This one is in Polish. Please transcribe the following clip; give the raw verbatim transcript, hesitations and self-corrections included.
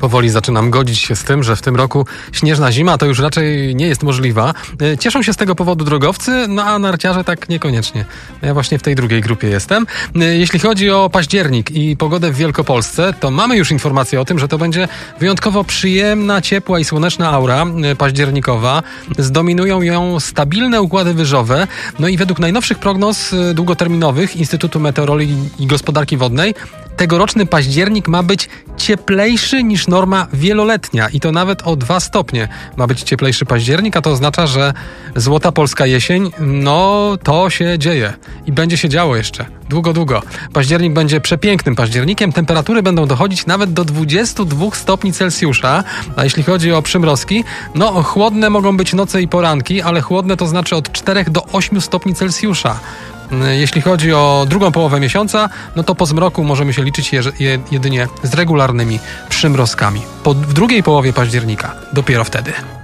Powoli zaczynam godzić się z tym, że w tym roku śnieżna zima to już raczej nie jest możliwa. Cieszą się z tego powodu drogowcy, no a narciarze tak niekoniecznie. Ja właśnie w tej drugiej grupie jestem. Jeśli chodzi o październik i pogodę w Wielkopolsce, to mamy już informację o tym, że to będzie wyjątkowo przyjemna, ciepła i słoneczna aura październikowa. Zdominują ją stabilne układy wyżowe. No i według najnowszych prognoz długoterminowych Instytutu Meteorologii i Gospodarki Wodnej tegoroczny październik ma być cieplejszy niż norma wieloletnia i to nawet o dwa stopnie ma być cieplejszy październik, a to oznacza, że złota polska jesień, no to się dzieje i będzie się działo jeszcze długo, długo. Październik będzie przepięknym październikiem, temperatury będą dochodzić nawet do dwudziestu dwóch stopni Celsjusza, a jeśli chodzi o przymrozki, no chłodne mogą być noce i poranki, ale chłodne to znaczy od czterech do ośmiu stopni Celsjusza. Jeśli chodzi o drugą połowę miesiąca, no to po zmroku możemy się liczyć je, je, jedynie z regularnymi przymrozkami. Po, w drugiej połowie października dopiero wtedy.